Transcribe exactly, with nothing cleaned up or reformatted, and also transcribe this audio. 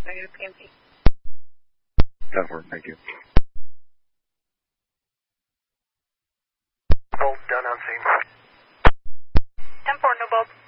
Negative P M P. ten four, thank you. Bolt done on scene. ten four, no bulb.